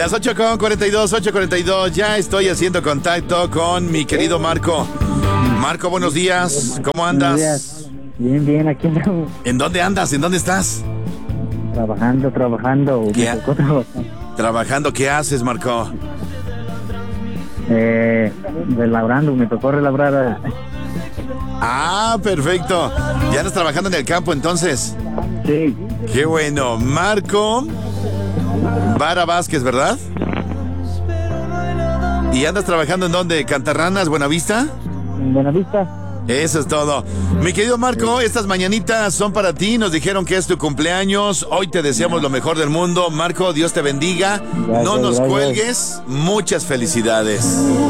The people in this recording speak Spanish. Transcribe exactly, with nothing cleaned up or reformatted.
Las ocho con cuarenta y dos, ocho cuarenta y dos, ya estoy haciendo contacto con mi querido Marco. Marco, buenos días, ¿cómo andas? Buenos días. Bien, bien, aquí andamos. ¿En dónde andas? ¿En dónde estás? Trabajando, trabajando. ¿Qué? Me tocó trabajar. Trabajando, ¿qué haces, Marco? Eh, relabrando, me tocó relabrar. Ah, perfecto. ¿Ya andas trabajando en el campo entonces? Sí, Qué bueno. Marco Vara Vázquez, ¿verdad? ¿Y andas trabajando en dónde? ¿Cantarranas, Buenavista? en Buenavista. Eso es todo. Mi querido Marco, estas mañanitas son para ti. Nos dijeron que es tu cumpleaños. Hoy te deseamos lo mejor del mundo. Marco, Dios te bendiga. Gracias, No nos gracias. cuelgues. Muchas felicidades.